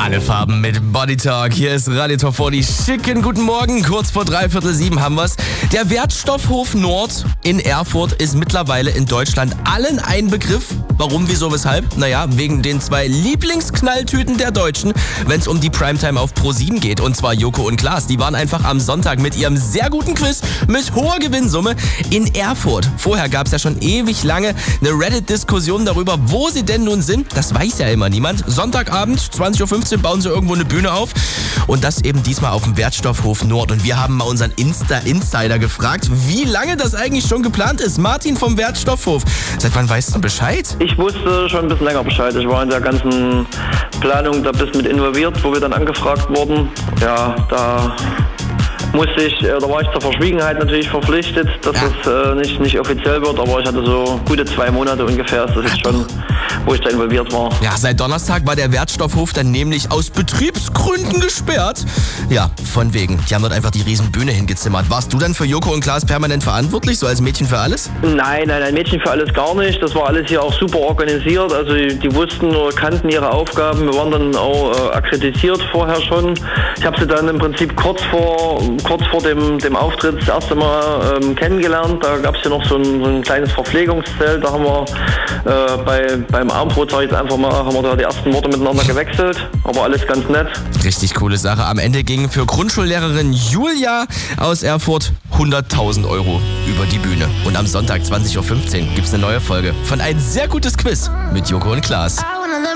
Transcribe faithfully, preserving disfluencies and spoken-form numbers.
Alle Farben mit Body Talk. Hier ist Radio Top vierzig. Schicken guten Morgen. Kurz vor dreiviertel sieben haben wir's. Der Wertstoffhof Nord in Erfurt ist mittlerweile in Deutschland allen ein Begriff. Warum, wieso, weshalb? Naja, wegen den zwei Lieblingsknalltüten der Deutschen, wenn es um die Primetime auf Pro sieben geht. Und zwar Joko und Klaas. Die waren einfach am Sonntag mit ihrem sehr guten Quiz mit hoher Gewinnsumme in Erfurt. Vorher gab es ja schon ewig lange eine Reddit-Diskussion darüber, wo sie denn nun sind. Das weiß ja immer niemand. Sonntagabend, zwanzig Uhr fünfzehn, bauen sie irgendwo eine Bühne auf. Und das eben diesmal auf dem Wertstoffhof Nord. Und wir haben mal unseren Insta-Insider gefragt, wie lange das eigentlich schon geplant ist. Martin vom Wertstoffhof. Seit wann weißt du Bescheid? Ich wusste schon ein bisschen länger Bescheid. Ich war in der ganzen Planung da ein bisschen mit involviert, wo wir dann angefragt wurden. Ja, da musste ich, äh, da war ich zur Verschwiegenheit natürlich verpflichtet, dass Ja. das äh, nicht, nicht offiziell wird, aber ich hatte so gute zwei Monate ungefähr, ist das jetzt schon, wo ich da involviert war. Ja, seit Donnerstag war der Wertstoffhof dann nämlich aus Betriebsgründen gesperrt. Ja, von wegen. Die haben dort einfach die riesen Bühne hingezimmert. Warst du dann für Joko und Klaas permanent verantwortlich, so als Mädchen für alles? Nein, nein, ein Mädchen für alles gar nicht. Das war alles hier auch super organisiert. Also die, die wussten oder kannten ihre Aufgaben. Wir waren dann auch äh, akkreditiert vorher schon. Ich habe sie dann im Prinzip kurz vor kurz vor dem, dem Auftritt das erste Mal ähm, kennengelernt. Da gab es hier noch so ein, so ein kleines Verpflegungszelt. Da haben wir äh, bei, beim Abendbrot, sag ich jetzt einfach mal, haben wir da die ersten Worte miteinander gewechselt. Aber alles ganz nett. Richtig coole Sache. Am Ende ging für Grundschullehrerin Julia aus Erfurt hunderttausend Euro über die Bühne. Und am Sonntag zwanzig Uhr fünfzehn gibt's eine neue Folge von Ein sehr gutes Quiz mit Joko und Klaas.